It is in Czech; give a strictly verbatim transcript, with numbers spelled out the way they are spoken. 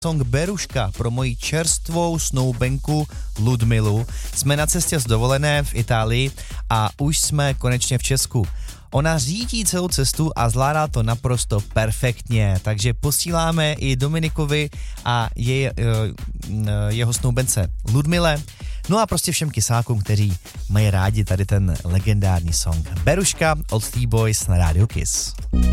Song Beruška pro moji čerstvou snoubenku Ludmilu. Jsme na cestě z dovolené v Itálii a už jsme konečně v Česku. Ona řídí celou cestu a zvládá to naprosto perfektně, takže posíláme i Dominikovi a je, jeho snoubence Ludmile, no a prostě všem kysákům, kteří mají rádi tady ten legendární song. Beruška od T-Boys na Rádiu Kiss.